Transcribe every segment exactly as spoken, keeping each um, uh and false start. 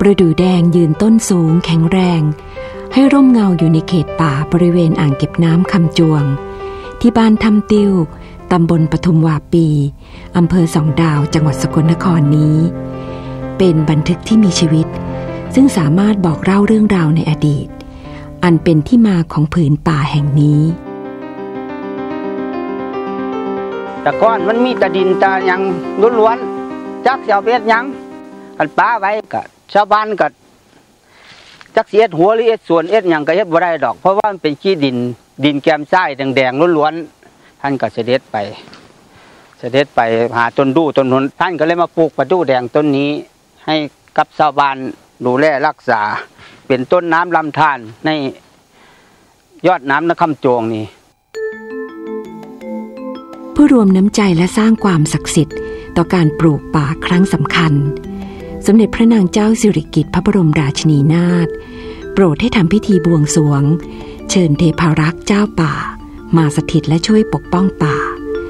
ประดู่แดงยืนต้นสูงแข็งแรงให้ร่มเงาอยู่ในเขตป่าบริเวณอ่างเก็บน้ำคำจวงที่บ้านทำติ้วตำบลปทุมวาปีอำเภอสองดาวจังหวัดสกลนครนี้เป็นบันทึกที่มีชีวิตซึ่งสามารถบอกเล่าเรื่องราวในอดีตอันเป็นที่มาของผืนป่าแห่งนี้แต่ก่อนมันมีแต่ดินแต่หยังล้วนๆจักเสียวเบ็ดหยังอันป้าไว้ก็ชาวบ้านก็จักเสียดหัวหรือเอ็ดส่วนเอ็ดหยังก็เฮ็ดบ่ได้ดอกเพราะว่ามันเป็นขี้ดินดินแกมทรายแดงๆล้วนๆท่านก็เสด็จไปเสด็จไปหาต้นดูต้นนนท่านก็เลยมาปลูกประดู่แดงต้นนี้ให้กับชาวบ้านดูแลรักษาเป็นต้นน้ำลำธารในยอดน้ำนครจวงนี้เพื่อรวมน้ำใจและสร้างความศักดิ์สิทธิ์ต่อการปลูกป่าครั้งสำคัญสมเด็จพระนางเจ้าสิริกิติ์พระบรมราชินีนาถโปรดให้ทำพิธีบวงสรวงเชิญเทพารักษ์เจ้าป่ามาสถิตและช่วยปกป้องป่า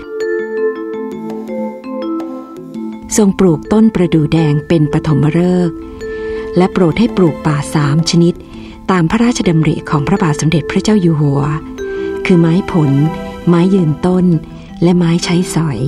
ทรงปลูกต้นประดู่แดงเป็นปฐมฤกษ์และโปรดให้ปลูกป่าสามชนิดตามพระราชดำริของพระบาทสมเด็จพระเจ้าอยู่หัวคือไม้ผลไม้ยืนต้นและไม้ใช้สอย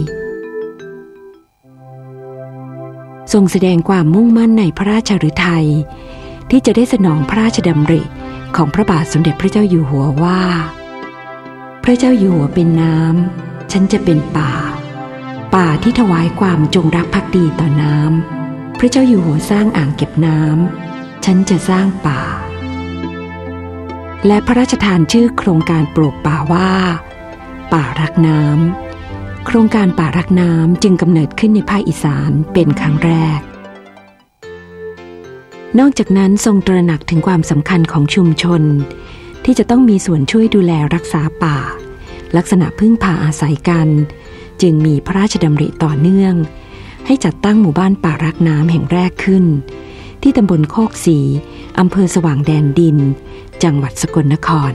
ทรงแสดงความมุ่งมั่นในพระราชฤทัยที่จะได้สนองพระราชดำริของพระบาทสมเด็จพระเจ้าอยู่หัวว่าพระเจ้าอยู่หัวเป็นน้ำฉันจะเป็นป่าป่าที่ถวายความจงรักภักดีต่อน้ำพระเจ้าอยู่หัวสร้างอ่างเก็บน้ำฉันจะสร้างป่าและพระราชทานชื่อโครงการปลูกป่าว่าป่ารักน้ำโครงการป่ารักน้ำจึงกำเนิดขึ้นในภาคอีสานเป็นครั้งแรกนอกจากนั้นทรงตระหนักถึงความสำคัญของชุมชนที่จะต้องมีส่วนช่วยดูแลรักษาป่าลักษณะพึ่งพาอาศัยกันจึงมีพระราชดำริต่อเนื่องให้จัดตั้งหมู่บ้านป่ารักน้ำแห่งแรกขึ้นที่ตำบลโคกศรีอำเภอสว่างแดนดินจังหวัดสกลนคร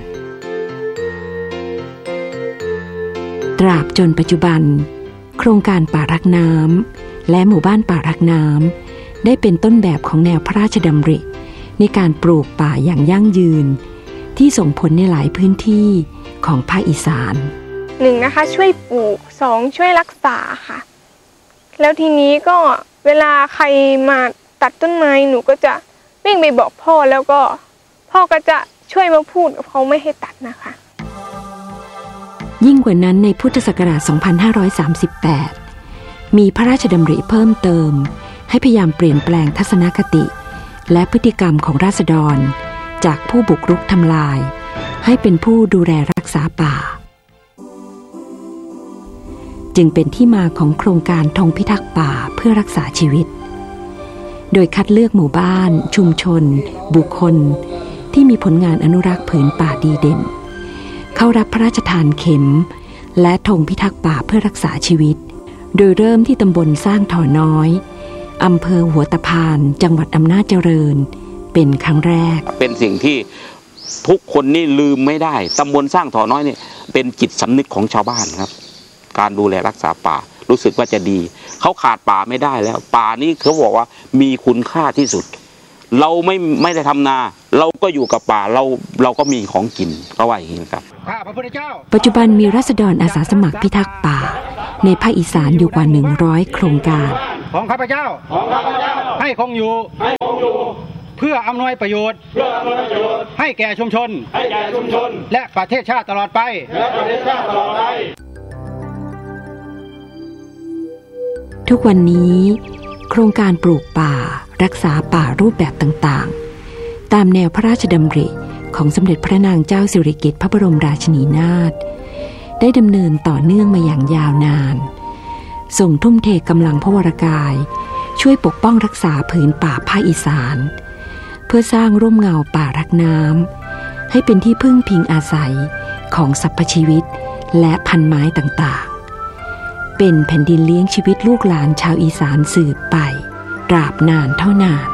ตราบจนปัจจุบันโครงการป่ารักน้ำและหมู่บ้านป่ารักน้ำได้เป็นต้นแบบของแนวพระราชดำริในการปลูกป่าอย่างยั่งยืนที่ส่งผลในหลายพื้นที่ของภาคอีสานหนึ่งนะคะช่วยปลูกสองช่วยรักษาค่ะแล้วทีนี้ก็เวลาใครมาตัดต้นไม้หนูก็จะวิ่งไปบอกพ่อแล้วก็พ่อก็จะช่วยมาพูดกับเขาไม่ให้ตัดนะคะยิ่งกว่านั้นในพุทธศักราชสองพันห้าร้อยสามสิบแปดมีพระราชดำริเพิ่มเติมให้พยายามเปลี่ยนแปลงทัศนคติและพฤติกรรมของราษฎรจากผู้บุกรุกทำลายให้เป็นผู้ดูแลรักษาป่าจึงเป็นที่มาของโครงการธงพิทักษ์ป่าเพื่อรักษาชีวิตโดยคัดเลือกหมู่บ้านชุมชนบุคคลที่มีผลงานอนุรักษ์ผืนป่าดีเด่นเข้ารับพระราชทานเข็มและธงพิทักษ์ป่าเพื่อรักษาชีวิตโดยเริ่มที่ตำบลสร้างถ่อน้อยอำเภอหัวตะพานจังหวัดอำนาจเจริญเป็นครั้งแรกเป็นสิ่งที่ทุกคนนี่ลืมไม่ได้ตำบลสร้างถ่อน้อยนี่เป็นจิตสำนึกของชาวบ้านครับการดูแลรักษาป่ารู้สึกว่าจะดีเขาขาดป่าไม่ได้แล้วป่านี้เขาบอกว่ามีคุณค่าที่สุดเราไม่ไม่ได้ทำนาเราก็อยู่กับป่าเราเราก็มีของกินก็ว่าอย่างนี้ครับปัจจุบันมีราษฎรอาสาสมัครพิทักษ์ป่าในภาคอีสานอยู่กว่าหนึ่งร้อยโครงการของข้าพเจ้าให้คงอยู่เพื่ออำนวยประโยชน์ให้แก่ชุมชนและประเทศชาติตลอดไปทุกวันนี้โครงการปลูกป่ารักษาป่ารูปแบบต่างๆตามแนวพระราชดำริของสมเด็จพระนางเจ้าสิริกิติ์พระบรมราชินีนาถได้ดำเนินต่อเนื่องมาอย่างยาวนานส่งทุ่มเทกำลังพระวรกายช่วยปกป้องรักษาผืนป่าภาคอีสานเพื่อสร้างร่มเงาป่ารักน้ำให้เป็นที่พึ่งพิงอาศัยของสรรพชีวิตและพันไม้ต่างๆเป็นแผ่นดินเลี้ยงชีวิตลูกหลานชาวอีสานสืบไปตราบนานเท่านาน